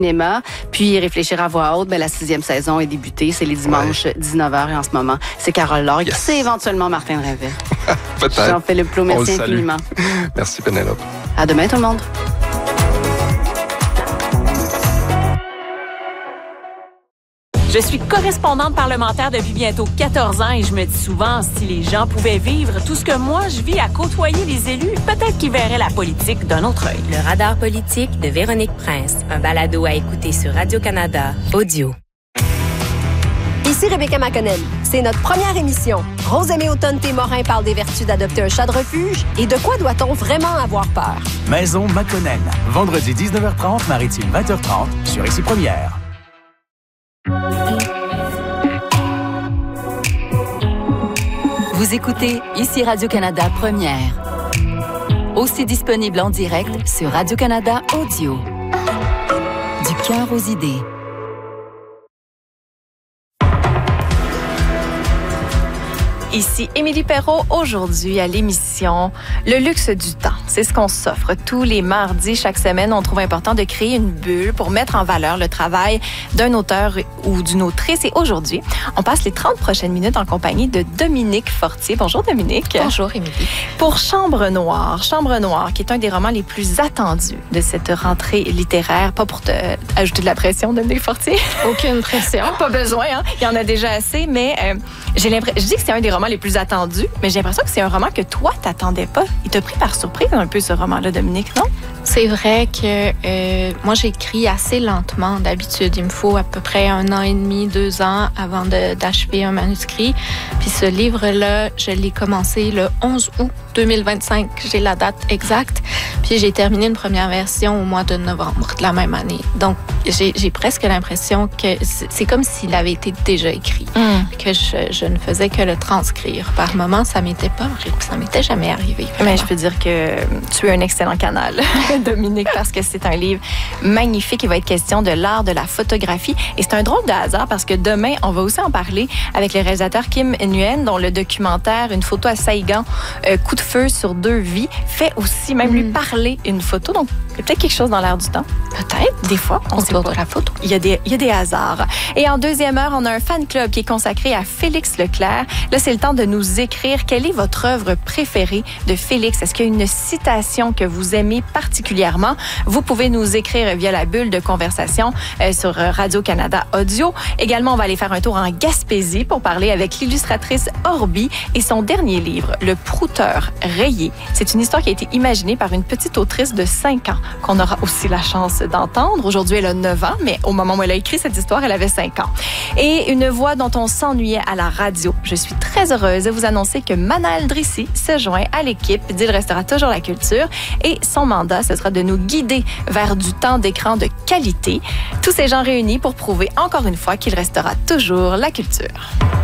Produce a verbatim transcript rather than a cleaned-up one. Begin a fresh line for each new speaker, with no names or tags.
cinéma, puis réfléchir à voix haute. Ben, la sixième saison est débutée. C'est les dimanches ouais. dix-neuf heures et en ce moment, c'est Carole Laure. Yes. C'est éventuellement Martin Rainville.
Peut-être.
Jean-Philippe Plot, merci infiniment.
Merci Pénélope.
À demain tout le monde.
Je suis correspondante parlementaire depuis bientôt quatorze ans et je me dis souvent, si les gens pouvaient vivre tout ce que moi je vis à côtoyer les élus, peut-être qu'ils verraient la politique d'un autre œil.
Le radar politique de Véronique Prince, un balado à écouter sur Radio-Canada, audio.
Ici Rebecca McConnell. C'est notre première émission. Rose-Aimée Automne-Morin parle des vertus d'adopter un chat de refuge et de quoi doit-on vraiment avoir peur.
Maison McConnell. Vendredi dix-neuf heures trente, Maritime vingt heures trente, sur Ici Première.
Vous écoutez Ici Radio-Canada Première. Aussi disponible en direct sur Radio-Canada Audio. Du cœur aux idées.
Ici Émilie Perrault, aujourd'hui à l'émission Le luxe du temps. C'est ce qu'on s'offre tous les mardis. Chaque semaine, on trouve important de créer une bulle pour mettre en valeur le travail d'un auteur ou d'une autrice. Et aujourd'hui, on passe les trente prochaines minutes en compagnie de Dominique Fortier. Bonjour Dominique.
Bonjour Émilie.
Pour Chambre Noire. Chambre Noire, qui est un des romans les plus attendus de cette rentrée littéraire. Pas pour te ajouter de la pression, Dominique Fortier.
Aucune pression.
Pas besoin, hein? Il y en a déjà assez, mais euh, j'ai l'impression... Je dis que c'est un des romans les plus attendus, mais j'ai l'impression que c'est un roman que toi, t'attendais pas. Il t'a pris par surprise un peu, ce roman-là, Dominique, non?
C'est vrai que euh, moi, j'écris assez lentement d'habitude. Il me faut à peu près un an et demi, deux ans avant de, d'achever un manuscrit. Puis ce livre-là, je l'ai commencé le onze août deux mille vingt-cinq. J'ai la date exacte. Puis j'ai terminé une première version au mois de novembre de la même année. Donc, j'ai, j'ai presque l'impression que c'est comme s'il avait été déjà écrit. Mm. Que je, je ne faisais que le transcrire. Par moments, ça m'était pas, ça m'était jamais arrivé.
Mais je peux dire que tu es un excellent canal, Dominique, parce que c'est un livre magnifique. Il va être question de l'art de la photographie. Et c'est un drôle de hasard parce que demain, on va aussi en parler avec le réalisateur Kim Nguyen, dont le documentaire Une photo à Saïgan, euh, Coup de feu sur deux vies, fait aussi même mm. lui parler une photo. Donc, il y a peut-être quelque chose dans l'air du temps.
Peut-être.
Des fois, on sait pas.
De la photo.
Il y a des, il y a des hasards. Et en deuxième heure, on a un fan club qui est consacré à Félix Leclerc. Là, c'est le temps de nous écrire quelle est votre œuvre préférée de Félix. Est-ce qu'il y a une citation que vous aimez particulièrement? Vous pouvez nous écrire via la bulle de conversation euh, sur Radio-Canada Audio. Également, on va aller faire un tour en Gaspésie pour parler avec l'illustratrice Orbi et son dernier livre, Le Prouteur rayé. C'est une histoire qui a été imaginée par une petite autrice de cinq ans qu'on aura aussi la chance d'entendre. Aujourd'hui, elle a neuf ans, mais au moment où elle a écrit cette histoire, elle avait cinq ans. Et une voix dont on s'ennuyait à la radio. Je suis très heureuse de vous annoncer que Manal Drissi se joint à l'équipe d'Il restera toujours la culture et son mandat, ce sera de nous guider vers du temps d'écran de qualité. Tous ces gens réunis pour prouver encore une fois qu'il restera toujours la culture.